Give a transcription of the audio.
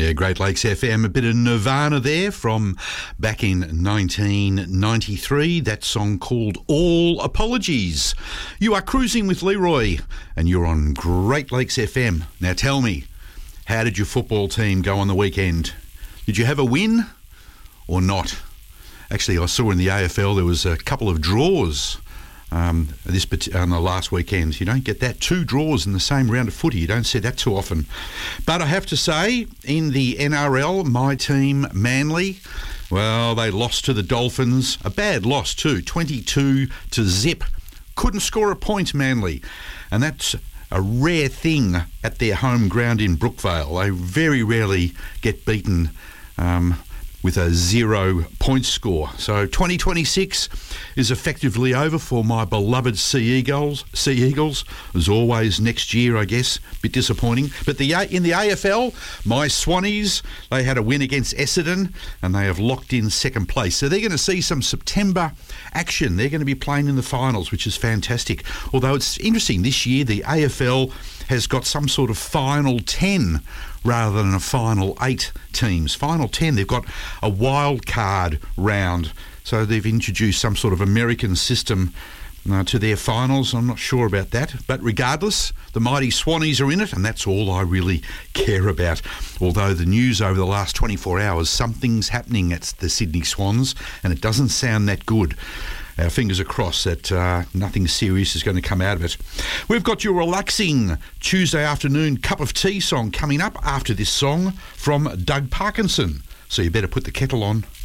Yeah, Great Lakes FM, a bit of Nirvana there from back in 1993. That song called All Apologies. You are cruising with Leroy and you're on Great Lakes FM. Now tell me, how did your football team go on the weekend? Did you have a win or not? Actually, I saw in the AFL there was a couple of draws on the last weekend. You don't get that, 2 draws in the same round of footy. You don't see that too often. But I have to say, in the NRL, my team, Manly, well, they lost to the Dolphins. A bad loss too, 22-0. Couldn't score a point, Manly. And that's a rare thing at their home ground in Brookvale. They very rarely get beaten with a 0 point score. So 2026 is effectively over for my beloved Sea Eagles. As always, next year, I guess. Bit disappointing. But in the AFL, my Swannies, they had a win against Essendon and they have locked in second place. So they're going to see some September action. They're going to be playing in the finals, which is fantastic. Although it's interesting, this year the AFL has got some sort of final 10 rather than a final 8 teams. Final 10, they've got a wild card round. So they've introduced some sort of American system to their finals. I'm not sure about that. But regardless, the mighty Swannies are in it, and that's all I really care about. Although the news over the last 24 hours, something's happening at the Sydney Swans, and it doesn't sound that good. Our fingers are crossed that nothing serious is going to come out of it. We've got your relaxing Tuesday afternoon cup of tea song coming up after this song from Doug Parkinson. So you better put the kettle on.